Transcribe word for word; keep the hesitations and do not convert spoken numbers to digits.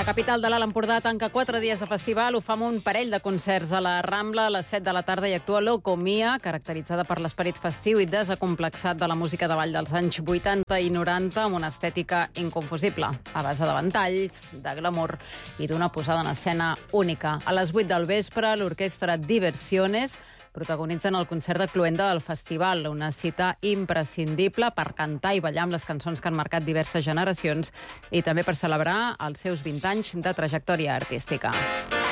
La capital de l'Alt Empordà tanca quatre dies de festival, ho fa amb un parell de concerts a la Rambla. A les set de la tarda hi actua Locomia, caracteritzada per l'esperit festiu i desacomplexat de la música de ball dels anys vuitanta i noranta, amb una estètica inconfusible, a base de ventalls, de glamour i d'una posada en escena única. A les vuit del vespre, l'orquestra Diversiones protagonitzen el concert de cloenda del festival, una cita imprescindible per cantar i ballar amb les cançons que han marcat diverses generacions i també per celebrar els seus vint anys de trajectòria artística.